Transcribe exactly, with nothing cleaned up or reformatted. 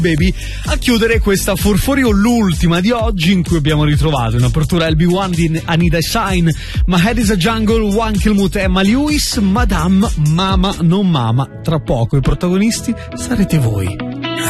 Baby a chiudere questa Furfurio, l'ultima di oggi, in cui abbiamo ritrovato in apertura L B one di Anita Shine, My Head is a Jungle, One Kill Mute, Emma Lewis, Madame, Mama non Mama. Tra poco i protagonisti sarete voi.